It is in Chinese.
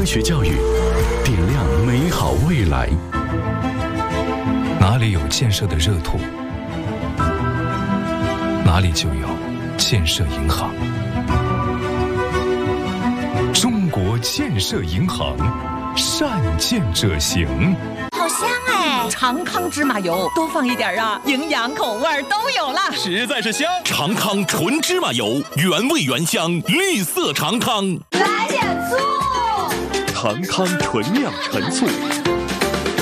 科学教育，点亮美好未来。 哪里有建设的热土，哪里就有建设银行。中国建设银行，善建者行。 好香哎！长康芝麻油多放一点啊，营养口味都有了， 实在是香。长康纯芝麻油，原味原香，绿色长康。 来点醋。 长康纯酿陈醋